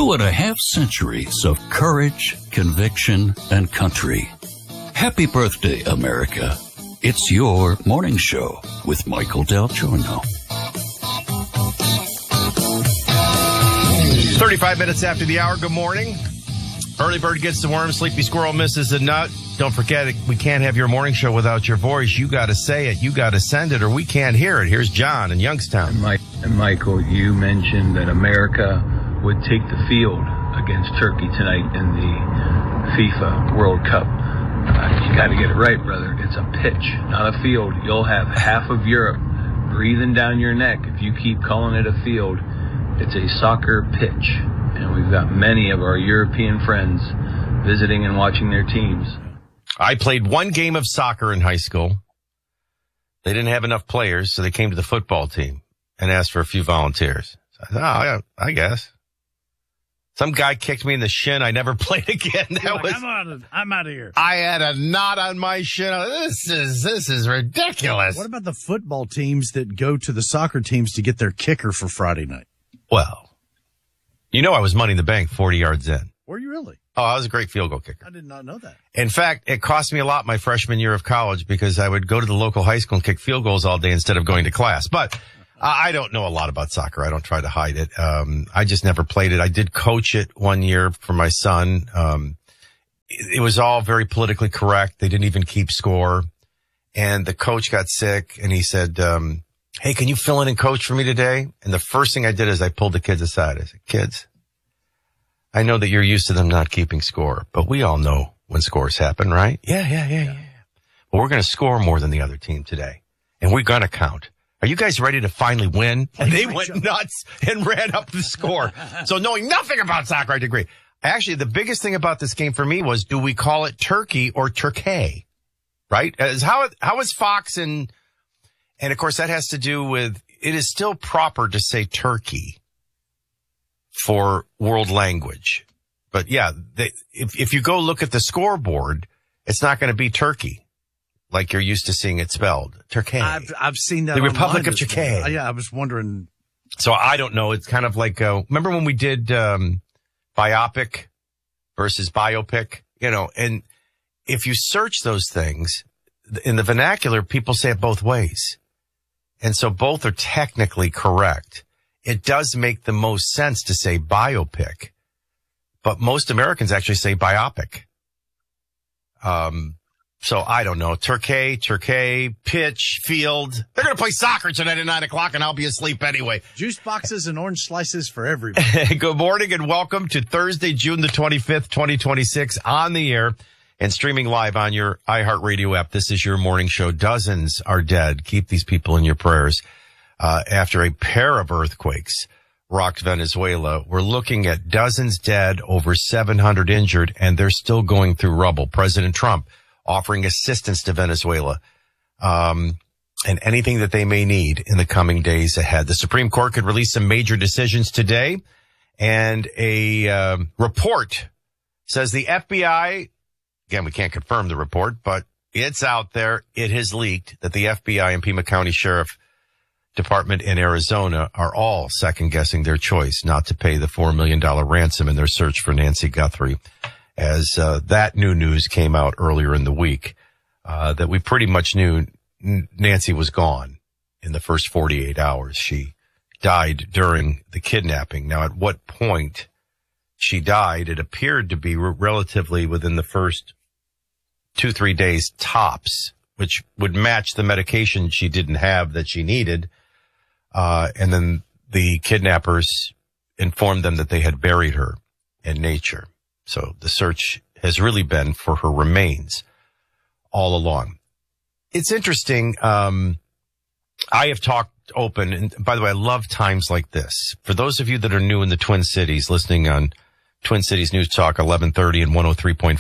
2.5 centuries of courage, conviction, and country. Happy birthday, America. It's your morning show with Michael Del Giorno. 35 minutes after the hour. Good morning. Early bird gets the worm. Sleepy squirrel misses the nut. Don't forget, we can't have your morning show without your voice. You got to say it. You got to send it, or we can't hear it. Here's John in Youngstown. And Michael, you mentioned that America would take the field against Turkey tonight in the FIFA World Cup. You got to get it right, brother. It's a pitch, not a field. You'll have half of Europe breathing down your neck if you keep calling it a field. It's a soccer pitch, and we've got many of our European friends visiting and watching their teams. I played one game of soccer in high school. They didn't have enough players, so they came to the football team and asked for a few volunteers. So I thought, I guess. Some guy kicked me in the shin. I never played again. I'm out of here. I had a knot on my shin. This is ridiculous. What about the football teams that go to the soccer teams to get their kicker for Friday night? Well, I was Money in the Bank 40 yards in. Were you really? Oh, I was a great field goal kicker. I did not know that. In fact, it cost me a lot my freshman year of college because I would go to the local high school and kick field goals all day instead of going to class. But I don't know a lot about soccer. I don't try to hide it. I just never played it. I did coach it one year for my son. It was all very politically correct. They didn't even keep score. And the coach got sick and he said, hey, can you fill in and coach for me today? And the first thing I did is I pulled the kids aside. I said, kids, I know that you're used to them not keeping score, but we all know when scores happen, right? Yeah. Well, we're going to score more than the other team today, and we're going to count. Are you guys ready to finally win? And they went nuts and ran up the score. So knowing nothing about soccer, I agree. Actually, the biggest thing about this game for me was, do we call it Turkey or Turkey? Right? How is Fox and of course that has to do with, it is still proper to say Turkey for world language. But yeah, if you go look at the scoreboard, it's not going to be Turkey like you're used to seeing it spelled. Turkey. I've seen that. The Republic of Turkey. Yeah, I was wondering. So I don't know. It's kind of like, remember when we did biopic versus biopic? And if you search those things, in the vernacular, people say it both ways. And so both are technically correct. It does make the most sense to say biopic, but most Americans actually say biopic. So I don't know. Turkey, pitch, field. They're going to play soccer tonight at 9:00 and I'll be asleep anyway. Juice boxes and orange slices for everybody. Good morning and welcome to Thursday, June the 25th, 2026 on the air and streaming live on your iHeartRadio app. This is your morning show. Dozens are dead. Keep these people in your prayers. After a pair of earthquakes rocked Venezuela, we're looking at dozens dead, over 700 injured, and they're still going through rubble. President Trump offering assistance to Venezuela, and anything that they may need in the coming days ahead. The Supreme Court could release some major decisions today, and a report says the FBI, again, we can't confirm the report, but it's out there. It has leaked that the FBI and Pima County Sheriff Department in Arizona are all second-guessing their choice not to pay the $4 million ransom in their search for Nancy Guthrie. As that new news came out earlier in the week, that we pretty much knew Nancy was gone in the first 48 hours. She died during the kidnapping. Now, at what point she died, it appeared to be relatively within the first 2-3 days tops, which would match the medication she didn't have that she needed. And then the kidnappers informed them that they had buried her in nature. So the search has really been for her remains all along. It's interesting. I have talked open, and by the way, I love times like this. For those of you that are new in the Twin Cities, listening on Twin Cities News Talk 1130 and 103.5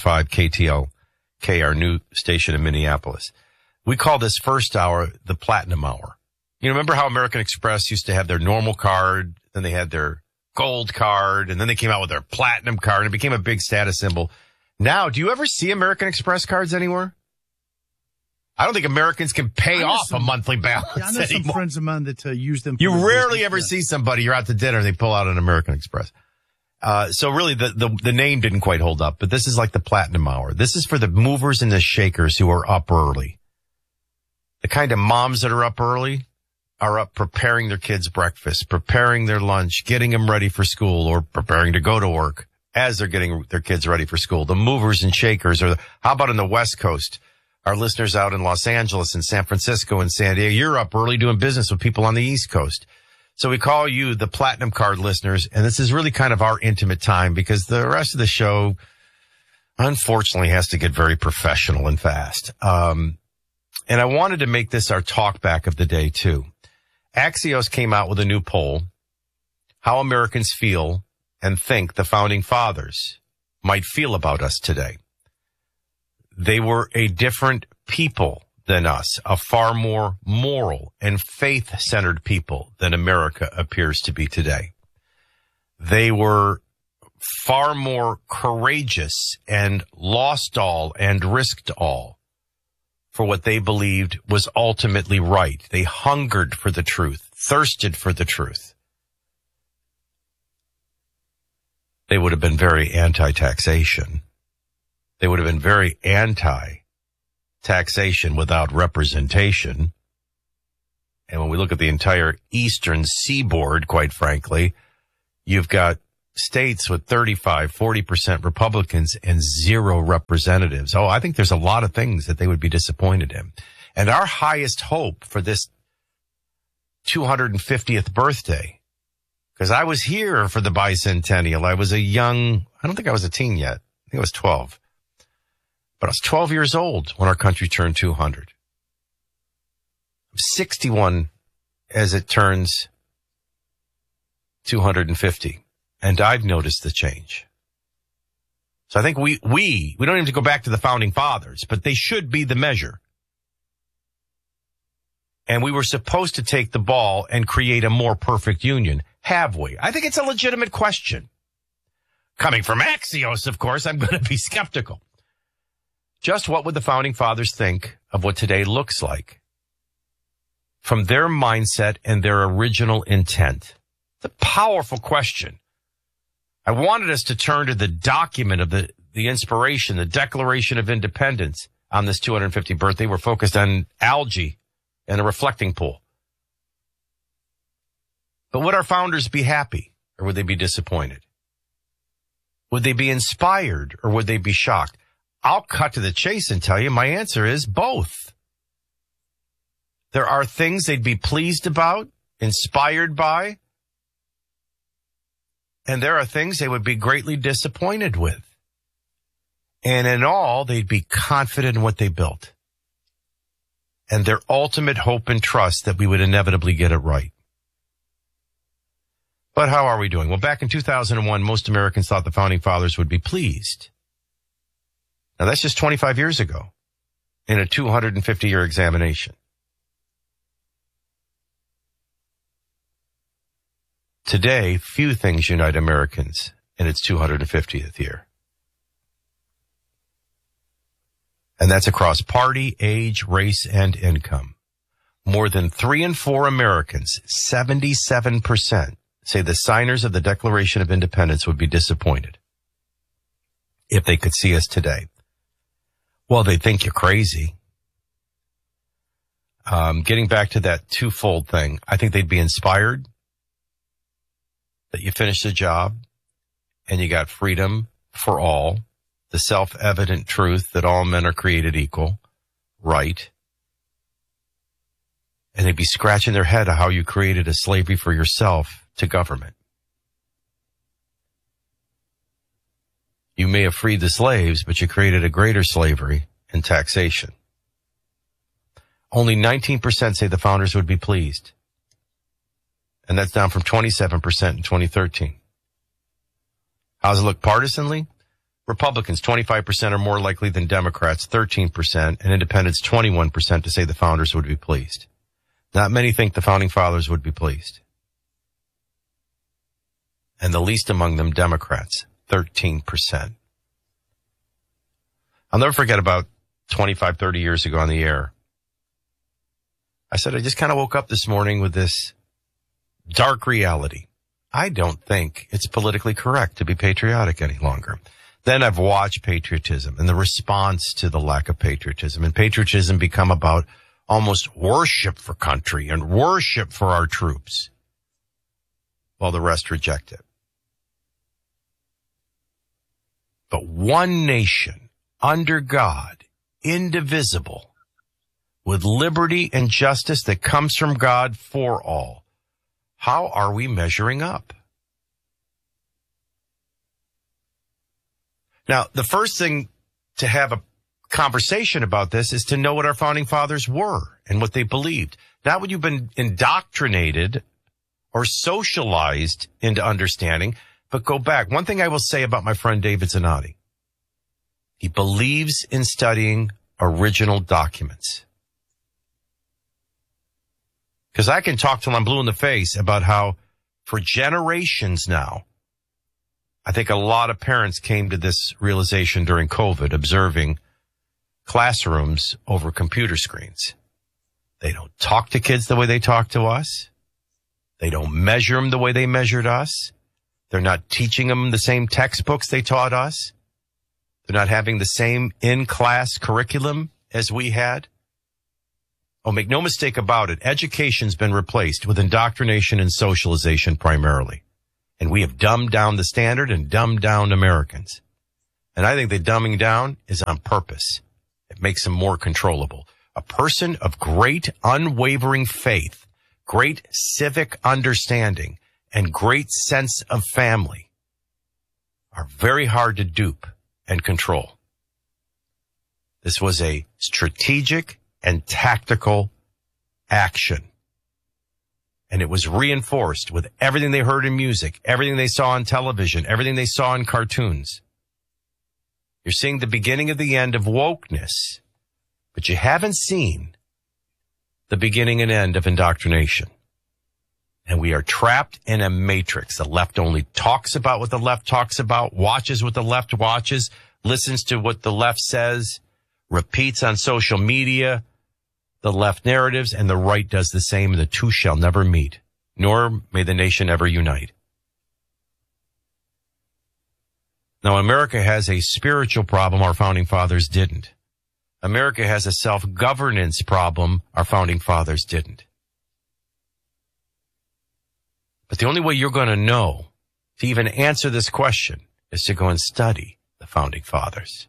KTLK, our new station in Minneapolis. We call this first hour the Platinum Hour. You remember how American Express used to have their normal card, then they had their gold card, and then they came out with their platinum card, and it became a big status symbol. Now, do you ever see American Express cards anywhere? I don't think Americans can pay off a monthly balance anymore. I know some friends of mine that use them. You rarely ever see somebody, you're out to dinner, and they pull out an American Express. So really the name didn't quite hold up, but this is like the Platinum Hour. This is for the movers and the shakers who are up early. The kind of moms that are up early are up preparing their kids' breakfast, preparing their lunch, getting them ready for school, or preparing to go to work as they're getting their kids ready for school. The movers and shakers how about in the West Coast? Our listeners out in Los Angeles and San Francisco and San Diego, you're up early doing business with people on the East Coast. So we call you the Platinum Card listeners, and this is really kind of our intimate time because the rest of the show, unfortunately, has to get very professional and fast. And I wanted to make this our talk back of the day, too. Axios came out with a new poll, how Americans feel and think the Founding Fathers might feel about us today. They were a different people than us, a far more moral and faith-centered people than America appears to be today. They were far more courageous and lost all and risked all for what they believed was ultimately right. They hungered for the truth, thirsted for the truth. They would have been very anti-taxation. They would have been very anti-taxation without representation. And when we look at the entire eastern seaboard, quite frankly, you've got states with 35, 40% Republicans and 0 representatives. Oh, I think there's a lot of things that they would be disappointed in. And our highest hope for this 250th birthday, because I was here for the bicentennial. I was I don't think I was a teen yet. I think I was 12. But I was 12 years old when our country turned 200. I'm 61 as it turns 250. And I've noticed the change. So I think we don't have to go back to the Founding Fathers, but they should be the measure. And we were supposed to take the ball and create a more perfect union. Have we? I think it's a legitimate question. Coming from Axios, of course, I'm going to be skeptical. Just what would the Founding Fathers think of what today looks like from their mindset and their original intent? It's a powerful question. I wanted us to turn to the document of the inspiration, the Declaration of Independence on this 250th birthday. We're focused on algae and a reflecting pool. But would our founders be happy or would they be disappointed? Would they be inspired or would they be shocked? I'll cut to the chase and tell you my answer is both. There are things they'd be pleased about, inspired by, and there are things they would be greatly disappointed with. And in all, they'd be confident in what they built and their ultimate hope and trust that we would inevitably get it right. But how are we doing? Well, back in 2001, most Americans thought the Founding Fathers would be pleased. Now, that's just 25 years ago in a 250-year examination. Today, few things unite Americans in its 250th year. And that's across party, age, race, and income. More than 3 in 4 Americans, 77%, say the signers of the Declaration of Independence would be disappointed if they could see us today. Well, they think you're crazy. Getting back to that twofold thing, I think they'd be inspired that you finished the job and you got freedom for all, the self-evident truth that all men are created equal, right? And they'd be scratching their head at how you created a slavery for yourself to government. You may have freed the slaves, but you created a greater slavery in taxation. Only 19% say the founders would be pleased. And that's down from 27% in 2013. How's it look partisanly? Republicans, 25% are more likely than Democrats, 13%, and independents, 21% to say the founders would be pleased. Not many think the Founding Fathers would be pleased. And the least among them, Democrats, 13%. I'll never forget about 25, 30 years ago on the air. I said, I just kind of woke up this morning with this dark reality. I don't think it's politically correct to be patriotic any longer. Then I've watched patriotism and the response to the lack of patriotism, and patriotism become about almost worship for country and worship for our troops, while the rest reject it. But one nation under God, indivisible, with liberty and justice that comes from God for all. How are we measuring up? Now, the first thing to have a conversation about this is to know what our founding fathers were and what they believed. Not what you've been indoctrinated or socialized into understanding, but go back. One thing I will say about my friend David Zanotti, he believes in studying original documents. Because I can talk till I'm blue in the face about how for generations now, I think a lot of parents came to this realization during COVID, observing classrooms over computer screens. They don't talk to kids the way they talk to us. They don't measure them the way they measured us. They're not teaching them the same textbooks they taught us. They're not having the same in-class curriculum as we had. Oh, make no mistake about it. Education's been replaced with indoctrination and socialization primarily. And we have dumbed down the standard and dumbed down Americans. And I think the dumbing down is on purpose. It makes them more controllable. A person of great unwavering faith, great civic understanding, and great sense of family are very hard to dupe and control. This was a strategic and tactical action. And it was reinforced with everything they heard in music, everything they saw on television, everything they saw in cartoons. You're seeing the beginning of the end of wokeness, but you haven't seen the beginning and end of indoctrination. And we are trapped in a matrix. The left only talks about what the left talks about, watches what the left watches, listens to what the left says, repeats on social media the left narratives, and the right does the same, and the two shall never meet, nor may the nation ever unite. Now, America has a spiritual problem our founding fathers didn't. America has a self-governance problem our founding fathers didn't. But the only way you're going to know to even answer this question is to go and study the founding fathers.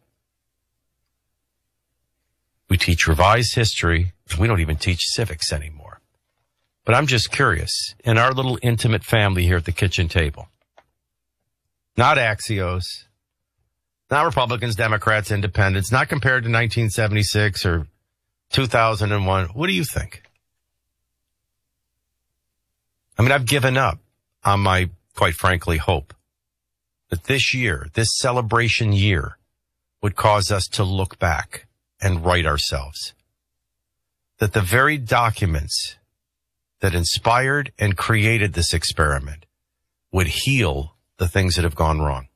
We teach revised history. We don't even teach civics anymore. But I'm just curious, in our little intimate family here at the kitchen table, not Axios, not Republicans, Democrats, Independents, not compared to 1976 or 2001, what do you think? I mean, I've given up on my, quite frankly, hope that this year, this celebration year, would cause us to look back and right ourselves. That the very documents that inspired and created this experiment would heal the things that have gone wrong.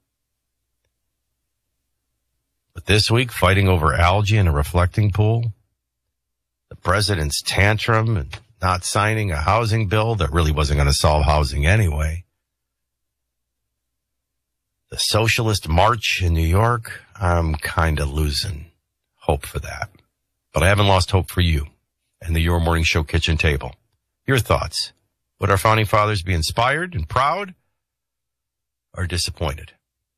But this week, fighting over algae in a reflecting pool, the president's tantrum and not signing a housing bill that really wasn't going to solve housing anyway, the socialist march in New York, I'm kind of losing hope for that. But I haven't lost hope for you and the Your Morning Show kitchen table. Your thoughts. Would our founding fathers be inspired and proud or disappointed?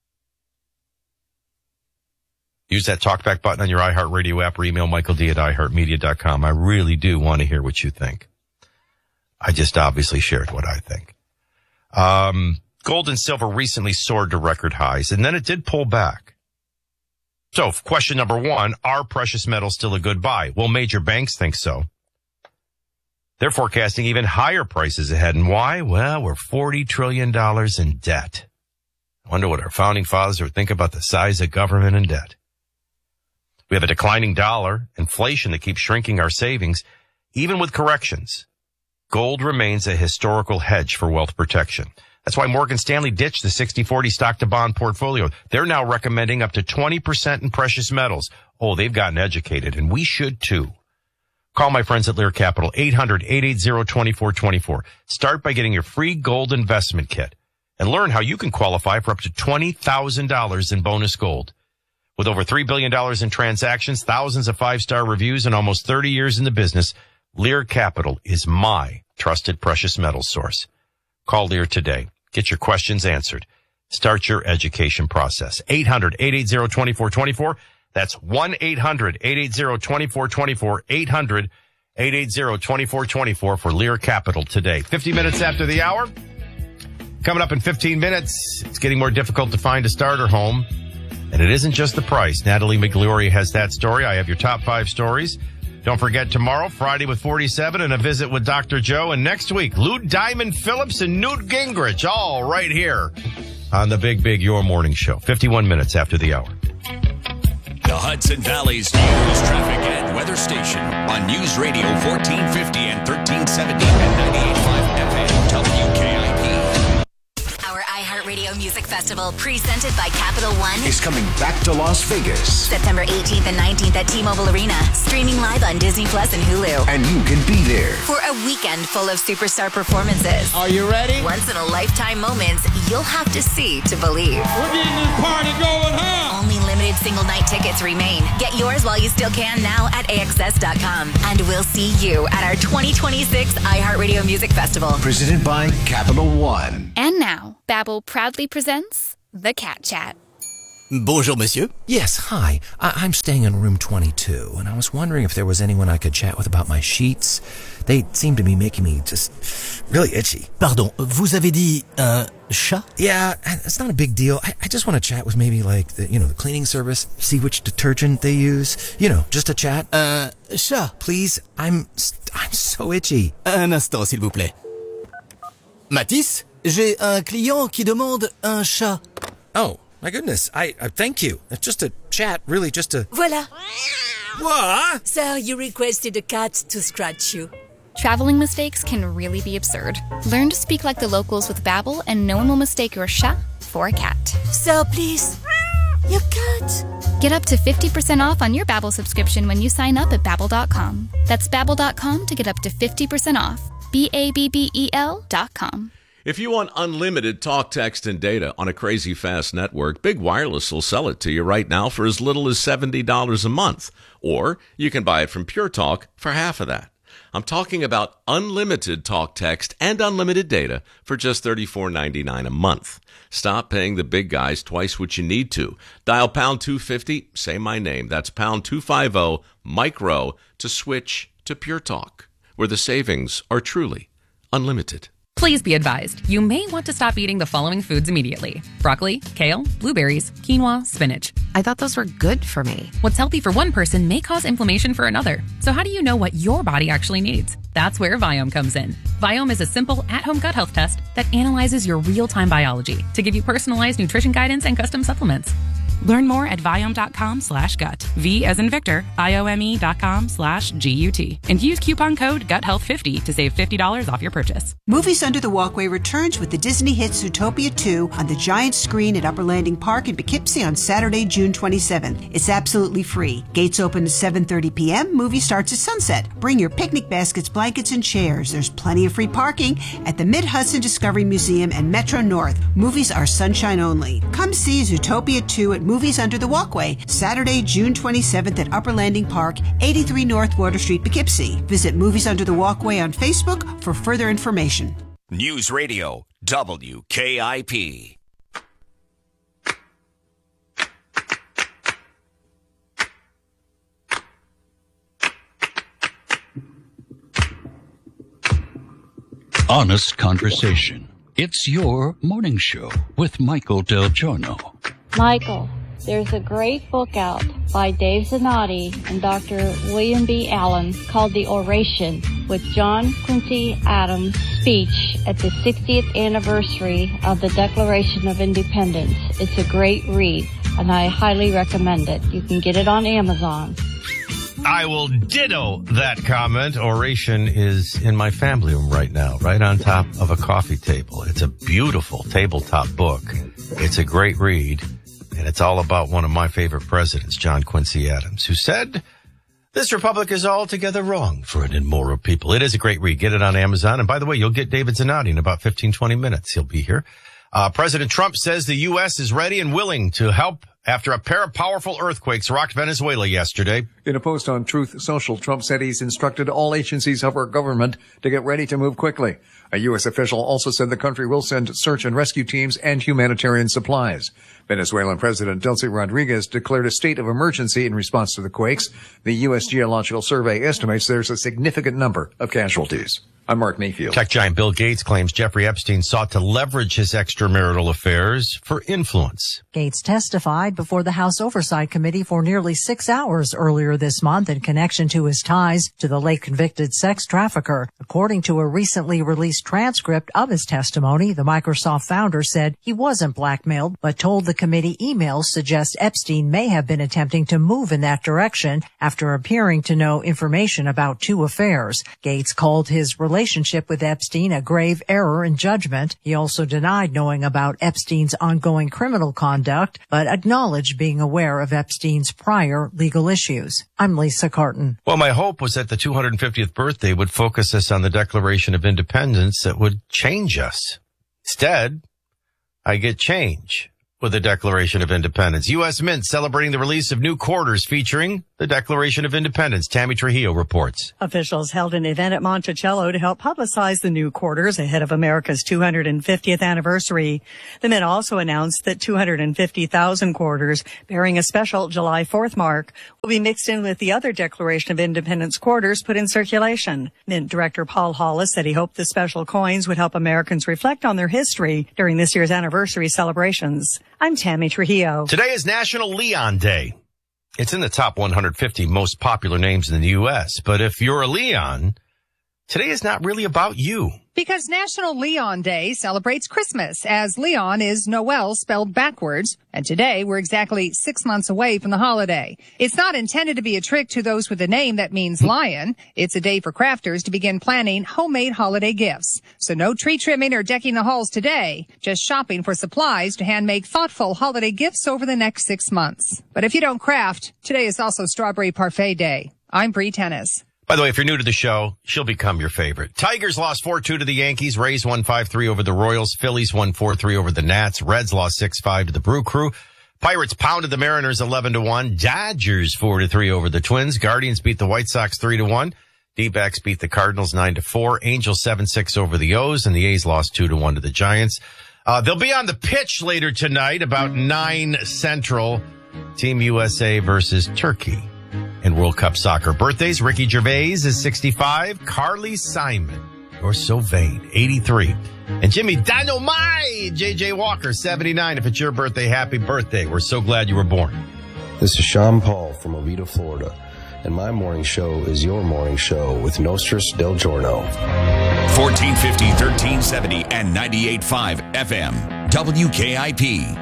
Use that talkback button on your iHeartRadio app or email michaeld@iheartmedia.com. I really do want to hear what you think. I just obviously shared what I think. Gold and silver recently soared to record highs, and then it did pull back. So, question number one, are precious metals still a good buy? Well, major banks think so. They're forecasting even higher prices ahead. And why? Well, we're $40 trillion in debt. I wonder what our founding fathers would think about the size of government and debt. We have a declining dollar, inflation that keeps shrinking our savings. Even with corrections, gold remains a historical hedge for wealth protection. That's why Morgan Stanley ditched the 60-40 stock-to-bond portfolio. They're now recommending up to 20% in precious metals. Oh, they've gotten educated, and we should too. Call my friends at Lear Capital, 800-880-2424. Start by getting your free gold investment kit. and learn how you can qualify for up to $20,000 in bonus gold. With over $3 billion in transactions, thousands of five-star reviews, and almost 30 years in the business, Lear Capital is my trusted precious metals source. Call Lear today. Get your questions answered. Start your education process. 800-880-2424. That's 1-800-880-2424. 800-880-2424 for Lear Capital today. 50 minutes after the hour. Coming up in 15 minutes, it's getting more difficult to find a starter home. And it isn't just the price. Natalie McGlory has that story. I have your top 5 stories. Don't forget tomorrow, Friday with 47 and a visit with Dr. Joe. And next week, Lou Diamond Phillips and Newt Gingrich, all right here on the Big Your Morning Show. 51 minutes after the hour. The Hudson Valley's news, traffic, and weather station on News Radio 1450 and 1370 and 98.5 FM WKIP. Our iHeartRadio Music Festival, presented by Capital One, is coming back to Las Vegas. September 18th and 19th at T-Mobile Arena, streaming live on Disney Plus and Hulu. And you can be there For a weekend full of superstar performances. Are you ready? Once-in-a-lifetime moments you'll have to see to believe. We're getting this party going, huh? Only limited single-night tickets remain. Get yours while you still can now at AXS.com. And we'll see you at our 2026 iHeartRadio Music Festival. Presented by Capital One. And now, Babbel proudly presents The Cat Chat. Bonjour, monsieur. Yes, hi. I'm staying in room 22, and I was wondering if there was anyone I could chat with about my sheets. They seem to be making me just really itchy. Pardon, vous avez dit un chat? Yeah, it's not a big deal. I just want to chat with maybe like the cleaning service, see which detergent they use. Just a chat. Chat. Please, I'm so itchy. Un instant, s'il vous plaît. Matisse, j'ai un client qui demande un chat. Oh. My goodness, I thank you. It's just a chat, really just a... Voila. What? Sir, you requested a cat to scratch you. Traveling mistakes can really be absurd. Learn to speak like the locals with Babbel, and no one will mistake your chat for a cat. Sir, please. Your cat. Get up to 50% off on your Babbel subscription when you sign up at Babbel.com. That's Babbel.com to get up to 50% off. BABBEL.com. If you want unlimited talk, text, and data on a crazy fast network, Big Wireless will sell it to you right now for as little as $70 a month. Or you can buy it from Pure Talk for half of that. I'm talking about unlimited talk, text, and unlimited data for just $34.99 a month. Stop paying the big guys twice what you need to. Dial pound 250, say my name. That's pound 250, micro, to switch to Pure Talk, where the savings are truly unlimited. Please be advised, you may want to stop eating the following foods immediately. Broccoli, kale, blueberries, quinoa, spinach. I thought those were good for me. What's healthy for one person may cause inflammation for another. So how do you know what your body actually needs? That's where Viome comes in. Viome is a simple at-home gut health test that analyzes your real-time biology to give you personalized nutrition guidance and custom supplements. Learn more at Viome.com/gut. V as in Victor, IOME.com/GUT. And use coupon code GUTHEALTH50 to save $50 off your purchase. Movies Under the Walkway returns with the Disney hit Zootopia 2 on the giant screen at Upper Landing Park in Poughkeepsie on Saturday, June 27th. It's absolutely free. Gates open at 7:30 p.m. Movie starts at sunset. Bring your picnic baskets, blankets, and chairs. There's plenty of free parking at the Mid-Hudson Discovery Museum and Metro North. Movies are sunshine only. Come see Zootopia 2 at Movies Under the Walkway, Saturday, June 27th at Upper Landing Park, 83 North Water Street, Poughkeepsie. Visit Movies Under the Walkway on Facebook for further information. News Radio, WKIP. Honest conversation. It's your morning show with Michael Del Giorno. Michael, there's a great book out by Dave Zanotti and Dr. William B. Allen called The Oration, with John Quincy Adams' speech at the 60th anniversary of the Declaration of Independence. It's a great read, and I highly recommend it. You can get it on Amazon. I will ditto that comment. Oration is in my family room right now, right on top of a coffee table. It's a beautiful tabletop book. It's a great read, and it's all about one of my favorite presidents, John Quincy Adams, who said, "This republic is altogether wrong for an immoral people." It is a great read. Get it on Amazon. And by the way, you'll get David Zanotti in about 15, 20 minutes. He'll be here. President Trump says the U.S. is ready and willing to help after a pair of powerful earthquakes rocked Venezuela yesterday. In a post on Truth Social, Trump said he's instructed all agencies of our government to get ready to move quickly. A U.S. official also said the country will send search and rescue teams and humanitarian supplies. Venezuelan President Delcy Rodriguez declared a state of emergency in response to the quakes. The U.S. Geological Survey estimates there's a significant number of casualties. I'm Mark Mayfield. Tech giant Bill Gates claims Jeffrey Epstein sought to leverage his extramarital affairs for influence. Gates testified before the House Oversight Committee for nearly 6 hours earlier this month in connection to his ties to the late convicted sex trafficker. According to a recently released transcript of his testimony, the Microsoft founder said he wasn't blackmailed, but told the committee emails suggest Epstein may have been attempting to move in that direction after appearing to know information about 2 affairs. Gates called his relationship with Epstein a grave error in judgment. He also denied knowing about Epstein's ongoing criminal conduct, but acknowledged being aware of Epstein's prior legal issues. I'm Lisa Carton. Well, my hope was that the 250th birthday would focus us on the Declaration of Independence that would change us. Instead, I get change with the Declaration of Independence. U.S. Mint celebrating the release of new quarters featuring the Declaration of Independence. Tammy Trujillo reports. Officials held an event at Monticello to help publicize the new quarters ahead of America's 250th anniversary. The Mint also announced that 250,000 quarters bearing a special July 4th mark will be mixed in with the other Declaration of Independence quarters put in circulation. Mint Director Paul Hollis said he hoped the special coins would help Americans reflect on their history during this year's anniversary celebrations. I'm Tammy Trujillo. Today is National Leon Day. It's in the top 150 most popular names in the U.S., but if you're a Leon, today is not really about you. Because National Leon Day celebrates Christmas, as Leon is Noel spelled backwards, and today we're exactly 6 months away from the holiday. It's not intended to be a trick to those with a name that means lion. It's a day for crafters to begin planning homemade holiday gifts. So no tree trimming or decking the halls today, just shopping for supplies to hand make thoughtful holiday gifts over the next 6 months. But if you don't craft, today is also Strawberry Parfait Day. I'm Bree Tennis. By the way, if you're new to the show, she'll become your favorite. Tigers lost 4-2 to the Yankees. Rays won 5-3 over the Royals. Phillies won 4-3 over the Nats. Reds lost 6-5 to the Brew Crew. Pirates pounded the Mariners 11-1. Dodgers 4-3 over the Twins. Guardians beat the White Sox 3-1. D-backs beat the Cardinals 9-4. Angels 7-6 over the O's, and the A's lost 2-1 to the Giants. They'll be on the pitch later tonight about 9 Central. Team USA versus Turkey in World Cup soccer. Birthdays, Ricky Gervais is 65. Carly Simon, you're so vain, 83. And Jimmy Dynamite, JJ Walker, 79. If it's your birthday, happy birthday. We're so glad you were born. This is Sean Paul from Oviedo, Florida, and my morning show is your morning show with Nostris Del Giorno. 1450, 1370, and 98.5 FM, WKIP.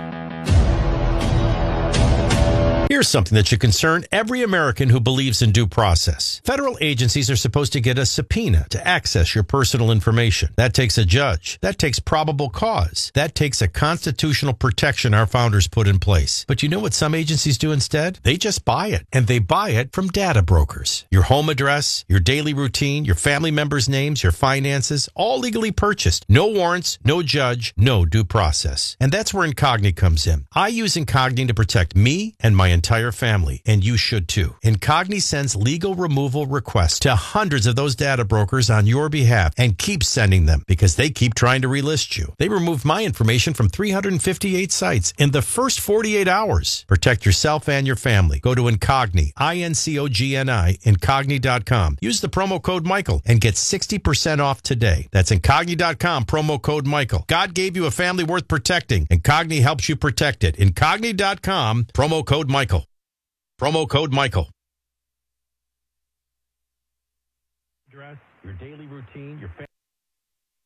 Here's something that should concern every American who believes in due process. Federal agencies are supposed to get a subpoena to access your personal information. That takes a judge. That takes probable cause. That takes a constitutional protection our founders put in place. But you know what some agencies do instead? They just buy it. And they buy it from data brokers. Your home address, your daily routine, your family members' names, your finances, all legally purchased. No warrants, no judge, no due process. And that's where Incogni comes in. I use Incogni to protect me and my entire family, and you should too. Incogni sends legal removal requests to hundreds of those data brokers on your behalf and keeps sending them because they keep trying to relist you. They removed my information from 358 sites in the first 48 hours. Protect yourself and your family. Go to Incogni, INCOGNI, Incogni.com. Use the promo code Michael and get 60% off today. That's Incogni.com, promo code Michael. God gave you a family worth protecting. Incogni helps you protect it. Incogni.com, promo code Michael. Promo code Michael. Your daily routine, your